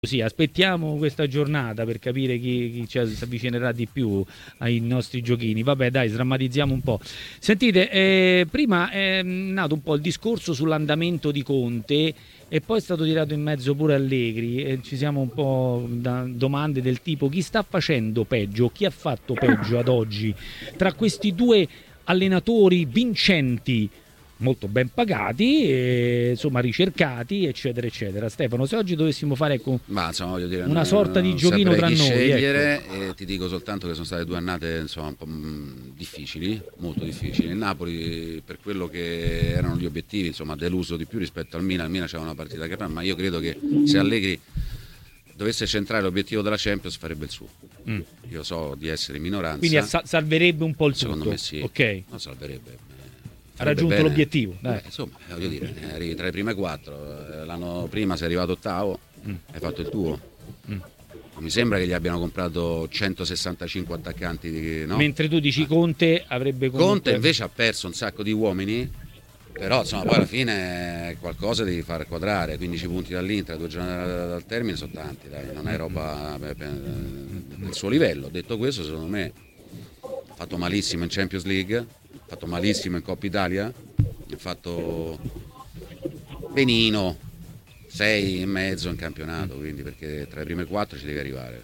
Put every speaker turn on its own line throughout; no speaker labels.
Sì, aspettiamo questa giornata per capire chi ci avvicinerà di più ai nostri giochini. Vabbè, dai, sdrammatizziamo un po'. Sentite, prima è nato un po' il discorso sull'andamento di Conte e poi è stato tirato in mezzo pure Allegri e ci siamo un po' da domande del tipo chi sta facendo peggio, chi ha fatto peggio ad oggi tra questi due allenatori vincenti molto ben pagati, e, insomma ricercati, eccetera, eccetera. Stefano, se oggi dovessimo fare
Ma insomma, voglio dire,
una sorta di
non
giochino
saprei
tra
chi
noi,
scegliere,
ecco.
e ti dico soltanto che sono state due annate insomma un po' difficili, molto difficili. Il Napoli, per quello che erano gli obiettivi, insomma, ha deluso di più rispetto al Milan. Il Milan c'era una partita che fa, ma io credo che se Allegri dovesse centrare l'obietivo della Champions farebbe il suo. Io so di essere in
Quindi
minoranza,
salverebbe un po' il
secondo
tutto.
me sì,
Ok,
non salverebbe.
ha
Farebbe
raggiunto
bene.
l'obiettivo. Dai.
Insomma, voglio dire, arrivi tra le prime quattro. L'anno prima sei arrivato ottavo, hai fatto il tuo. Non mi sembra che gli abbiano comprato 165 attaccanti, no?
Mentre tu dici Conte avrebbe
Conte
comunque...
invece ha perso un sacco di uomini, però insomma poi alla fine qualcosa devi far quadrare. 15 punti dall'Inter, 2 giornate dal termine sono tanti, dai, non è roba del suo livello. Detto questo, secondo me ha fatto malissimo in Champions League, ha fatto malissimo in Coppa Italia, ha fatto benino 6 e mezzo in campionato, quindi perché tra le prime 4 ci devi arrivare.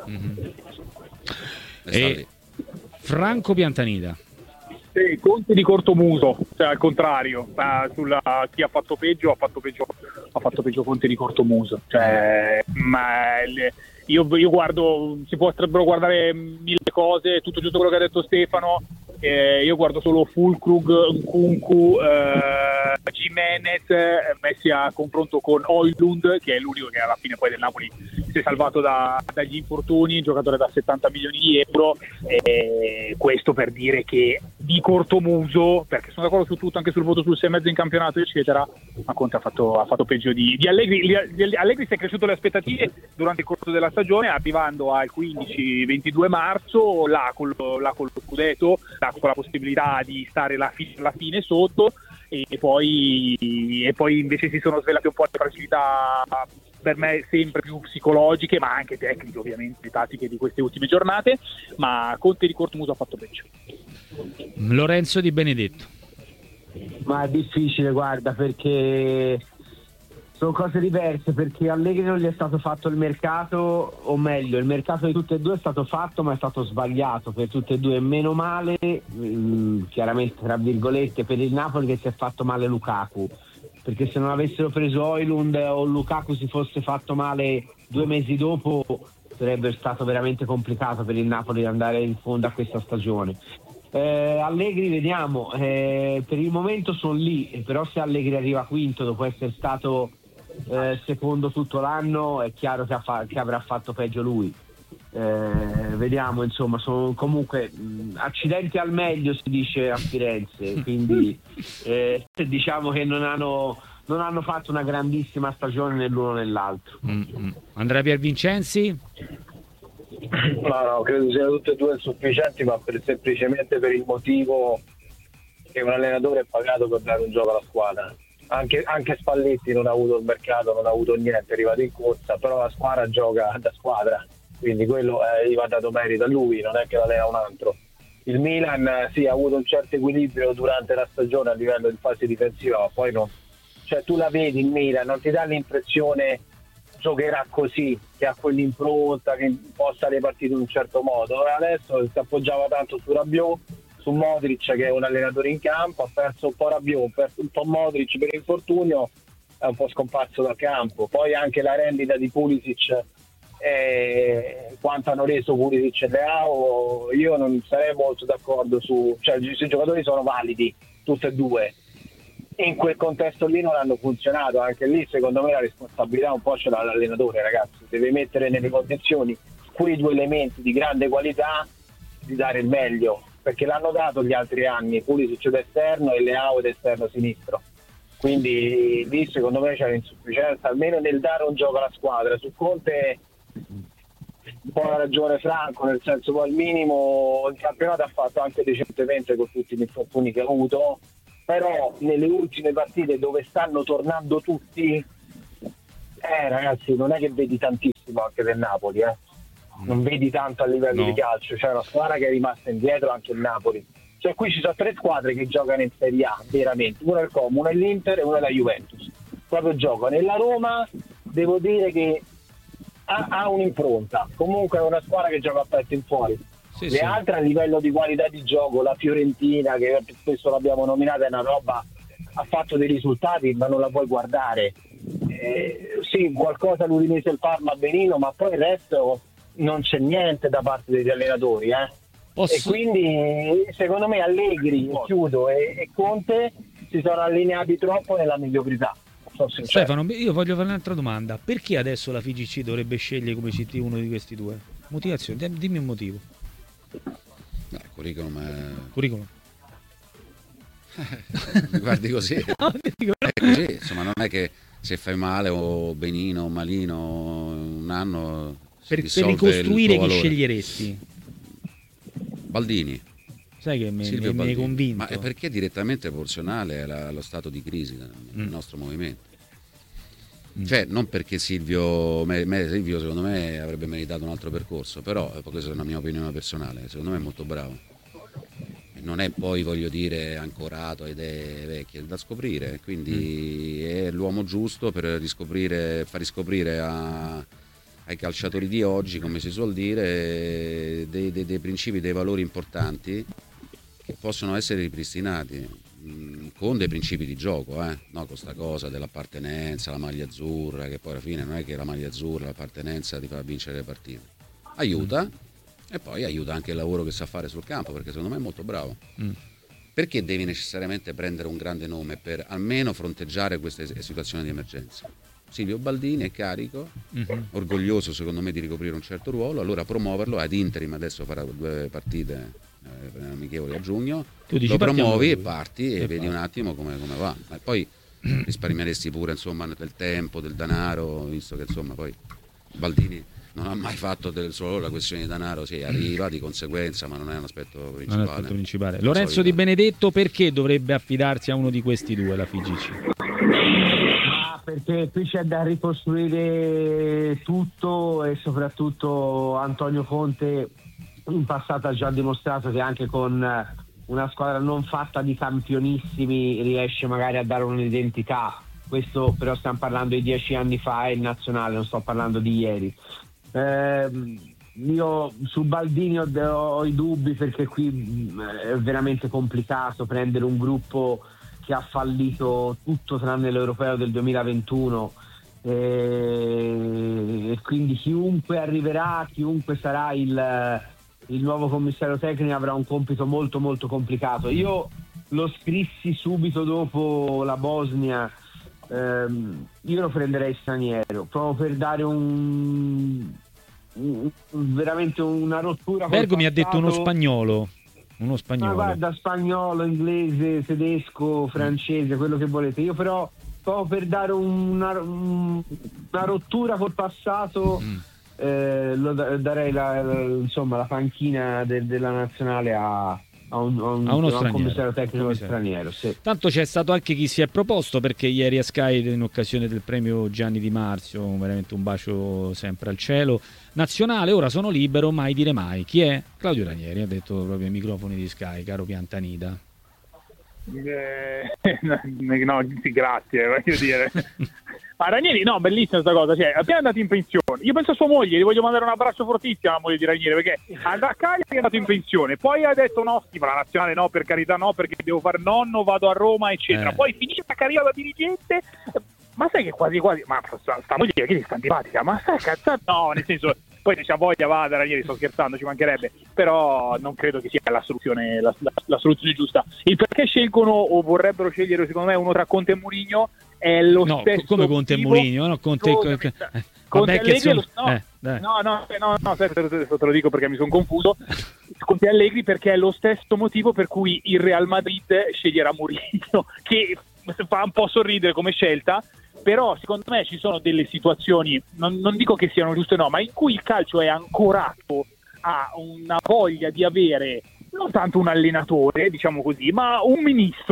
E sta
E
lì.
Franco Piantanida.
Sì, Conte di cortomuso, cioè al contrario, chi ha fatto peggio Conte di cortomuso. Cioè, io guardo, potrebbero guardare mille cose, tutto giusto quello che ha detto Stefano. Io guardo solo Fulkrug, Nkunku, Gimenez messi a confronto con Højlund, che è l'unico che alla fine poi del Napoli si è salvato dagli infortuni, giocatore da 70 milioni di euro. Questo per dire che di cortomuso, perché sono d'accordo su tutto, anche sul voto sul 6,5 in campionato eccetera, ma Conte ha fatto peggio di Allegri. Allegri si è cresciuto le aspettative durante il corso della stagione, arrivando al 15-22 marzo là con lo scudetto, là con la possibilità di stare la fine sotto, e poi invece si sono svelate un po' le fragilità per me sempre più psicologiche, ma anche tecniche, ovviamente tattiche, di queste ultime giornate. Ma Conte di cortomuso ha fatto peggio.
Lorenzo Di Benedetto.
Ma è difficile, guarda, perché sono cose diverse, perché Allegri non gli è stato fatto il mercato, o meglio, il mercato di tutte e due è stato fatto, ma è stato sbagliato per tutte e due. Meno male, chiaramente tra virgolette, per il Napoli che si è fatto male Lukaku, perché se non avessero preso Højlund o Lukaku si fosse fatto male 2 mesi dopo, sarebbe stato veramente complicato per il Napoli andare in fondo a questa stagione. Allegri, vediamo, per il momento sono lì, però se Allegri arriva quinto dopo essere stato secondo tutto l'anno, è chiaro che avrà fatto peggio lui. Vediamo, insomma, sono comunque accidenti al meglio, si dice a Firenze, quindi diciamo che non hanno fatto una grandissima stagione né l'uno né l'altro.
Andrea Piervincenzi.
No, credo siano tutte e due insufficienti, ma semplicemente per il motivo che un allenatore è pagato per dare un gioco alla squadra. Anche Spalletti non ha avuto il mercato, non ha avuto niente, è arrivato in corsa, però la squadra gioca da squadra, quindi quello gli va dato merito a lui, non è che l'allena un altro. Il Milan sì, ha avuto un certo equilibrio durante la stagione a livello di fase difensiva, ma poi no. Cioè tu la vedi il Milan, non ti dà l'impressione giocherà così, che ha quell'impronta, che imposta le partite in un certo modo. Adesso si appoggiava tanto su Rabiot, su Modric, che è un allenatore in campo, ha perso un po' Rabiot, ha perso un po' Modric per infortunio, è un po' scomparso dal campo. Poi anche la rendita di Pulisic, quanto hanno reso Pulisic e Leao, io non sarei molto d'accordo cioè i giocatori sono validi, tutti e due. In quel contesto lì non hanno funzionato, anche lì secondo me la responsabilità un po' ce l'ha l'allenatore, ragazzi, deve mettere nelle condizioni quei due elementi di grande qualità di dare il meglio, perché l'hanno dato gli altri anni, Pulisic d'esterno e Leao d'esterno sinistro, quindi lì secondo me c'è l'insufficienza almeno nel dare un gioco alla squadra. Su Conte un po' ha ragione Franco, nel senso poi al minimo il campionato ha fatto anche decentemente con tutti gli infortuni che ha avuto, però nelle ultime partite dove stanno tornando tutti Ragazzi, non è che vedi tantissimo anche del Napoli, non vedi tanto a livello di calcio, c'è una squadra che è rimasta indietro, anche il Napoli. Cioè qui ci sono 3 squadre che giocano in Serie A veramente, una è il Como, una è l'Inter e una è la Juventus, proprio giocano. E la Roma devo dire che ha un'impronta, comunque è una squadra che gioca a petto in fuori. Le altre a livello di qualità di gioco, la Fiorentina, che spesso l'abbiamo nominata, è una roba, ha fatto dei risultati ma non la puoi guardare. Sì, qualcosa l'Udinese e il Parma benino, ma poi il resto non c'è niente da parte degli allenatori, E quindi secondo me Allegri, chiudo, e Conte si sono allineati troppo nella mediocrità.
Stefano, io voglio fare un'altra domanda: perché adesso la FIGC dovrebbe scegliere come CT uno di questi due? Motivazione, dimmi un motivo.
Curriculum
Curriculum.
Mi guardi così?
No,
è così, insomma, non è che se fai male o benino o malino un anno
per ricostruire chi sceglieresti?
Baldini.
Sai che mi hai convinto?
Ma è perché è direttamente proporzionale allo stato di crisi del nostro movimento. Cioè, non perché Silvio secondo me avrebbe meritato un altro percorso, però questa è una mia opinione personale, secondo me è molto bravo. Non è poi, voglio dire, ancorato a idee vecchie, è da scoprire, quindi è l'uomo giusto per far riscoprire ai calciatori di oggi, come si suol dire, dei principi, dei valori importanti che possono essere ripristinati con dei principi di gioco, no? Con questa cosa dell'appartenenza, la maglia azzurra, che poi alla fine non è che la maglia azzurra, l'appartenenza ti fa vincere le partite, aiuta, e poi aiuta anche il lavoro che sa fare sul campo, perché secondo me è molto bravo. Perché devi necessariamente prendere un grande nome per almeno fronteggiare queste situazioni di emergenza? Silvio Baldini è carico, orgoglioso secondo me di ricoprire un certo ruolo, allora promuoverlo ad interim, adesso farà 2 partite amichevoli a giugno, lo promuovi e parti e vedi un attimo come va. Ma poi risparmieresti pure, insomma, del tempo, del denaro, visto che insomma poi Baldini non ha mai fatto solo la questione di denaro, arriva di conseguenza, ma non è un aspetto principale.
Lorenzo Di Benedetto, perché dovrebbe affidarsi a uno di questi due la FIGC?
Perché qui c'è da ricostruire tutto, e soprattutto Antonio Conte in passato ha già dimostrato che anche con una squadra non fatta di campionissimi riesce magari a dare un'identità. Questo però stiamo parlando di 10 anni fa, è il nazionale, non sto parlando di ieri. Io su Baldini ho i dubbi, perché qui è veramente complicato prendere un gruppo che ha fallito tutto tranne l'Europeo del 2021, e quindi chiunque arriverà, chiunque sarà il nuovo commissario tecnico avrà un compito molto molto complicato. Io lo scrissi subito dopo la Bosnia, io lo prenderei straniero proprio per dare veramente una rottura.
Bergo mi ha detto uno spagnolo.
Ma guarda, spagnolo, inglese, tedesco, francese, quello che volete. Io però proprio per dare una rottura col passato, darei la panchina della nazionale a uno commissario tecnico straniero. Sì.
Tanto c'è stato anche chi si è proposto, perché ieri a Sky, in occasione del premio Gianni Di Marzio, veramente un bacio sempre al cielo, nazionale, ora sono libero, mai dire mai. Chi è? Claudio Ranieri, ha detto proprio ai microfoni di Sky, caro Piantanida.
No, sì, grazie, voglio dire. Ma Ranieri, no, bellissima questa cosa, cioè, appena andato in pensione, io penso a sua moglie, gli voglio mandare un abbraccio fortissimo alla moglie di Ranieri, perché a Cagliari è andato in pensione, poi ha detto no, sì, ma la nazionale no, per carità no, perché devo fare nonno, vado a Roma, eccetera. Poi finisce la carriera da dirigente, ma sai che quasi, ma sta moglie che sta antipatica, ma sai cazzato, no, nel senso, poi se c'ha voglia vada, Ranieri, sto scherzando, ci mancherebbe, però non credo che sia la soluzione giusta. Il perché scelgono o vorrebbero scegliere, secondo me, uno tra Conte e Mourinho è lo stesso.
Come Conte e Mourinho, no? Conte
Allegri te lo dico perché mi sono confuso. Conte Allegri, perché è lo stesso motivo per cui il Real Madrid sceglierà Mourinho, che fa un po' sorridere come scelta, però secondo me ci sono delle situazioni, non dico che siano giuste no, ma in cui il calcio è ancorato a una voglia di avere non tanto un allenatore, diciamo così, ma un ministro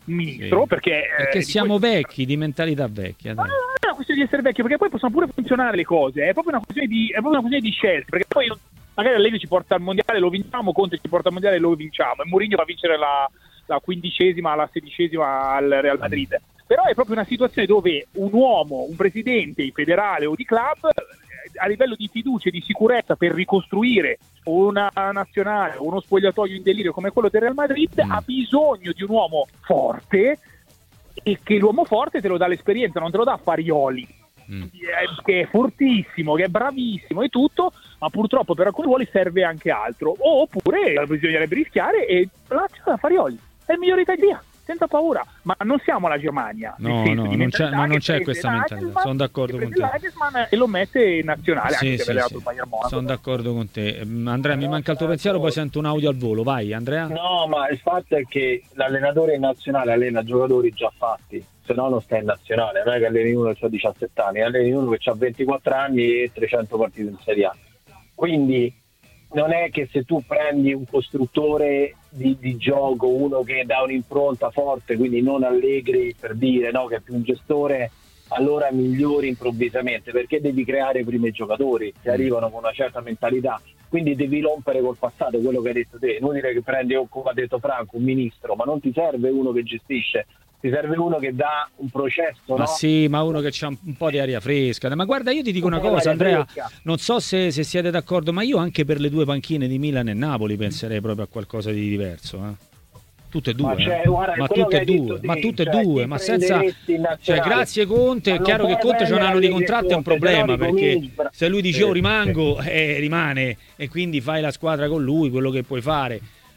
ministro,
Sì.
perché
siamo vecchi, di mentalità vecchia.
Ma
Dai.
non è una questione di essere vecchio, perché poi possono pure funzionare le cose, è proprio una questione di scelte, perché poi magari Allegri ci porta al mondiale, lo vinciamo, Conte ci porta al mondiale e lo vinciamo, e Mourinho va a vincere la 15ª, la 16ª al Real Madrid. Però è proprio una situazione dove un uomo, un presidente federale o di club, a livello di fiducia e di sicurezza per ricostruire una nazionale, uno spogliatoio in delirio come quello del Real Madrid, ha bisogno di un uomo forte, e che l'uomo forte te lo dà l'esperienza, non te lo dà Farioli, che è fortissimo, che è bravissimo e tutto, ma purtroppo per alcuni ruoli serve anche altro. Oppure bisognerebbe rischiare e lascia Farioli, è il migliore Italia, senza paura. Ma non siamo la Germania,
No, non c'è questa mentalità. Sono d'accordo con te.
E lo mette in nazionale, anche se aveva il Bayern Monaco.
Sono d'accordo con te. Andrea, mi manca il tuo pensiero, poi sento un audio al volo. Vai, Andrea.
No, ma il fatto è che l'allenatore in nazionale allena giocatori già fatti, se no non sta in nazionale. Non è che alleni uno che ha 17 anni, alleni uno che ha 24 anni e 300 partite in Serie A. Quindi non è che se tu prendi un costruttore di gioco, uno che dà un'impronta forte, quindi non Allegri, per dire, no, che è più un gestore, allora migliori improvvisamente, perché devi creare prima i giocatori che arrivano con una certa mentalità, quindi devi rompere col passato, quello che hai detto te. Inutile che prendi, come ha detto Franco, un ministro, ma non ti serve uno che gestisce, ti serve uno che dà un processo,
ma
no?
sì, ma uno che c'ha un po' di aria fresca. Ma guarda, io ti dico una cosa, Andrea, non so se siete d'accordo, ma io anche per le due panchine di Milan e Napoli penserei proprio a qualcosa di diverso, Tutte e due, ma tutte e due, ma senza, cioè, grazie Conte. È chiaro che Conte c'ha un anno di contratto, è un problema, perché se lui dice rimango, rimane, e quindi fai la squadra con lui, quello che puoi fare.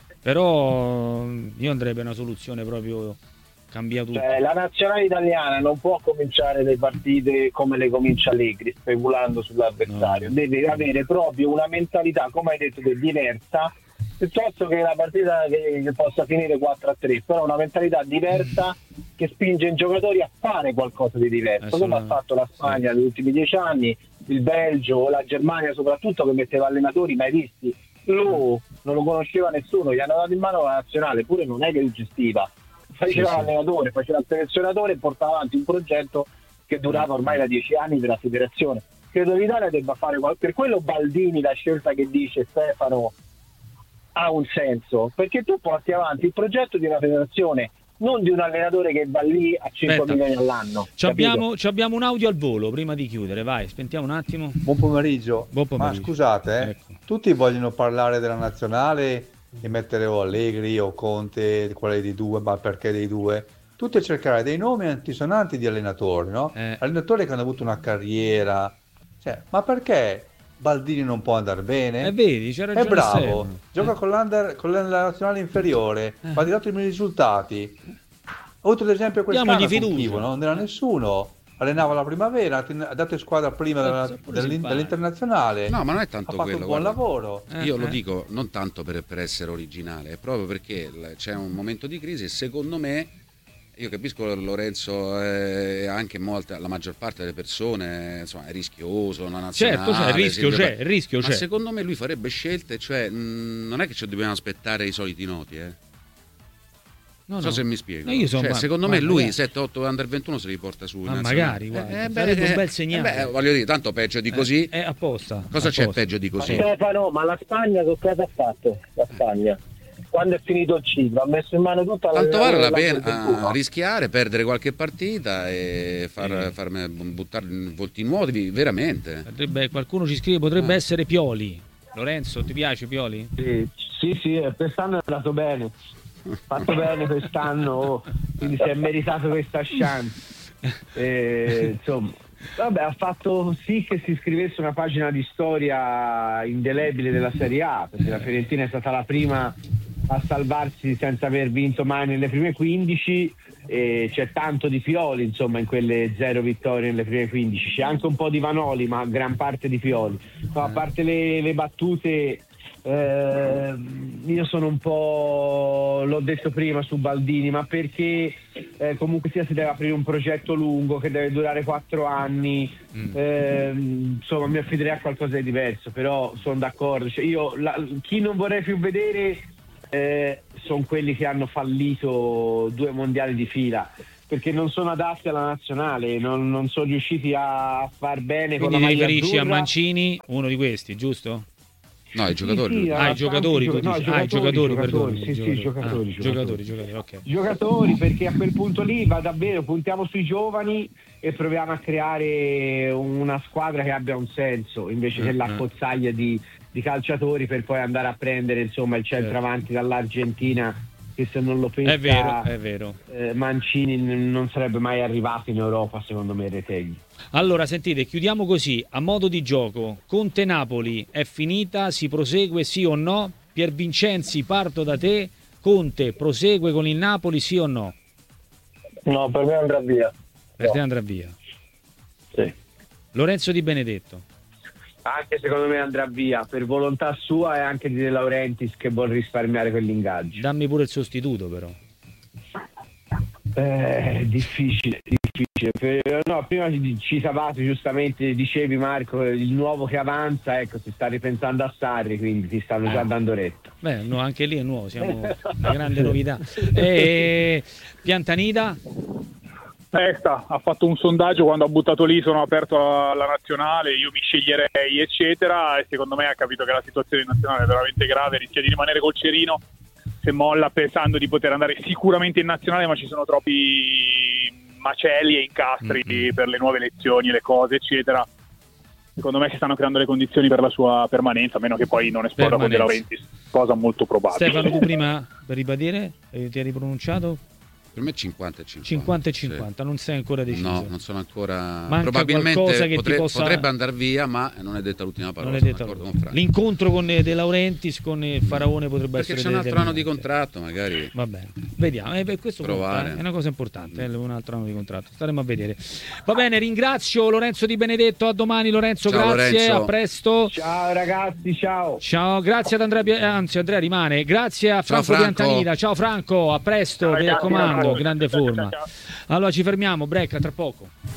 Però io andrei per una soluzione proprio cambia tutto.
Cioè, la nazionale italiana non può cominciare le partite come le comincia Allegri, speculando sull'avversario. Deve avere proprio una mentalità, come hai detto, diversa, piuttosto che la partita che possa finire 4-3, però una mentalità diversa che spinge i giocatori a fare qualcosa di diverso, come ha fatto la Spagna negli ultimi 10 anni, il Belgio, la Germania soprattutto, che metteva allenatori mai visti. Non lo conosceva nessuno, gli hanno dato in mano la nazionale, pure non è che li gestiva, faceva l'allenatore, faceva il selezionatore e portava avanti un progetto che durava ormai da 10 anni della federazione. Credo l'Italia debba fare per quello Baldini, la scelta che dice Stefano, ha un senso, perché tu porti avanti il progetto di una federazione, non di un allenatore che va lì a 5 milioni all'anno.
Abbiamo un audio al volo prima di chiudere, vai, spentiamo un attimo.
Buon pomeriggio. Ma scusate,
Ecco.
tutti vogliono parlare della nazionale e mettere o Allegri o Conte, quale dei due, ma perché dei due? Tutti a cercare dei nomi antisonanti di allenatori, no? Allenatori che hanno avuto una carriera, cioè, ma perché Baldini non può andare bene?
Vedi, c'è ragione,
è bravo,
sempre.
Gioca con la nazionale inferiore, ha dato i miei risultati. Ho avuto l'esempio quest'anno con Chivo, non era nessuno, allenava la primavera, ha dato in squadra prima dell'internazionale.
No, ma non è tanto
ha fatto
quello,
un buon lavoro.
Io lo dico non tanto per essere originale, è proprio perché c'è un momento di crisi e secondo me, io capisco Lorenzo, anche la maggior parte delle persone, insomma, è rischioso, una nazionale.
Certo, il rischio c'è.
Ma secondo me lui farebbe scelte, cioè non è che ci dobbiamo aspettare i soliti noti, Non so se mi spiego. Secondo me lui 7-8 under 21 se li porta su.
Ma magari, sarebbe un bel segnale.
Voglio dire, tanto peggio di così.
È apposta.
Cosa c'è peggio di così?
Stefano, ma la Spagna che cosa ha fatto? La Spagna, quando è finito il ciclo, ha messo in mano tutta la.
Tanto vale la pena rischiare, perdere qualche partita e far buttare volti nuovi, veramente.
Qualcuno ci scrive, potrebbe essere Pioli. Lorenzo, ti piace Pioli?
Sì, quest'anno è andato bene. Fatto bene quest'anno, quindi si è meritato questa chance. Insomma, vabbè, ha fatto sì che si scrivesse una pagina di storia indelebile della Serie A, perché la Fiorentina è stata la prima a salvarsi senza aver vinto mai nelle prime 15, e c'è tanto di Pioli, insomma, in quelle 0 vittorie nelle prime 15. C'è anche un po' di Vanoli, ma gran parte di Pioli. No, a parte le battute, io sono un po', l'ho detto prima su Baldini, ma perché comunque sia si deve aprire un progetto lungo che deve durare 4 anni, insomma mi affiderei a qualcosa di diverso, però sono d'accordo, cioè, chi non vorrei più vedere sono quelli che hanno fallito 2 mondiali di fila, perché non sono adatti alla nazionale, non sono riusciti a far bene.
Quindi
con la
ti
maglia
riferisci a
azzurra.
Mancini, uno di questi, giusto?
No, i giocatori.
Sì,
I giocatori, tu dici. I giocatori, perdonami.
Giocatori,
Ok.
Giocatori, perché a quel punto lì va davvero, puntiamo sui giovani e proviamo a creare una squadra che abbia un senso, invece che l'accozzaglia di calciatori per poi andare a prendere insomma il centravanti dall'Argentina, che se non lo pensa
è vero.
Mancini non sarebbe mai arrivato in Europa, secondo me, Retegui.
Allora, sentite, chiudiamo così, a modo di gioco. Conte-Napoli è finita, si prosegue sì o no? Pier Vincenzi, parto da te. Conte prosegue con il Napoli, sì o no?
No, per me andrà via.
Per te andrà via.
Sì.
Lorenzo Di Benedetto.
Anche secondo me andrà via, per volontà sua e anche di De Laurentiis, che vuol risparmiare quell'ingaggio.
Dammi pure il sostituto, però.
Difficile. No, prima citavate giustamente, dicevi Marco, il nuovo che avanza, ecco, si sta ripensando a Sarri, quindi ti stanno già dando retta.
Beh, no, anche lì è nuovo, siamo una grande novità. Piantanida?
Ha fatto un sondaggio quando ha buttato lì, sono aperto alla nazionale, io mi sceglierei eccetera, e secondo me ha capito che la situazione nazionale è veramente grave, rischia di rimanere col cerino se molla, pensando di poter andare sicuramente in nazionale, ma ci sono troppi macelli e incastri per le nuove elezioni, le cose eccetera. Secondo me si stanno creando le condizioni per la sua permanenza, a meno che poi non esploda con De Laurentiis, cosa molto probabile.
Stefano, tu prima, per ribadire, ti eri pronunciato?
Per me 50 e 50.
50 e 50, sì. Non sei ancora deciso?
No, non sono ancora.
Manca
probabilmente
che
potrebbe andare via, ma non è detta l'ultima parola.
L'incontro con De Laurentiis, con il Faraone potrebbe
perché
essere.
Perché c'è un altro anno di contratto, magari.
Va bene, vediamo. Questo conta, è una cosa importante, un altro anno di contratto. Staremo a vedere. Va bene, ringrazio Lorenzo Di Benedetto. A domani, Lorenzo.
Ciao,
grazie.
Lorenzo.
A presto.
Ciao ragazzi, ciao.
Ciao, grazie ad Andrea. Anzi, Andrea rimane. Grazie a Franco Piantanida. Ciao Franco, a presto, mi raccomando. Grande forma. Allora ci fermiamo, break, tra poco.